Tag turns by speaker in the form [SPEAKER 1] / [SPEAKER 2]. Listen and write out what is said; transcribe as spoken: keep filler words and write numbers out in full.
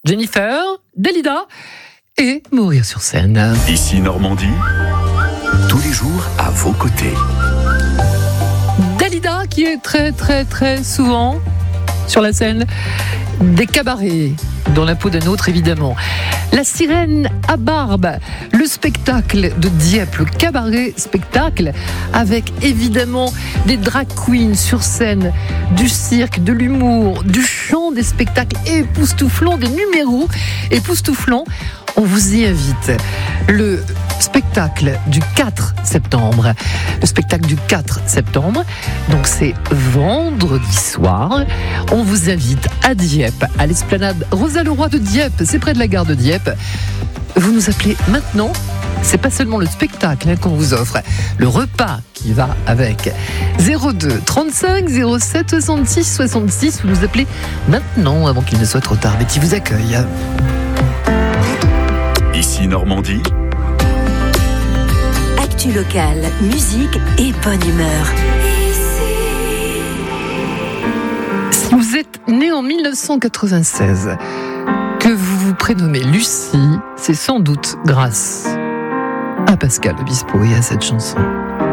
[SPEAKER 1] Jennifer, Dalida et Mourir sur scène.
[SPEAKER 2] Ici Normandie, tous les jours à vos côtés.
[SPEAKER 1] Dalida qui est très très très souvent sur la scène des cabarets, dans la peau d'un autre évidemment. La sirène à barbe, le spectacle de Dieppe, le cabaret spectacle, avec évidemment des drag queens sur scène, du cirque, de l'humour, du chant, des spectacles époustouflants, des numéros époustouflants. On vous y invite. Le spectacle du quatre septembre. Le spectacle du quatre septembre. Donc c'est vendredi soir. On vous invite à Dieppe, à l'esplanade Rosa Leroy de Dieppe. C'est près de la gare de Dieppe. Vous nous appelez maintenant. C'est pas seulement le spectacle hein, qu'on vous offre, le repas qui va avec. zéro deux trente-cinq zéro sept soixante-six soixante-six. Vous nous appelez maintenant avant qu'il ne soit trop tard. Betty vous accueille.
[SPEAKER 2] Ici Normandie.
[SPEAKER 3] Actu locale, musique et bonne humeur.
[SPEAKER 1] Si vous êtes né en mille neuf cent quatre-vingt-seize, que vous vous prénommez Lucie, c'est sans doute grâce à Pascal Obispo et à cette chanson.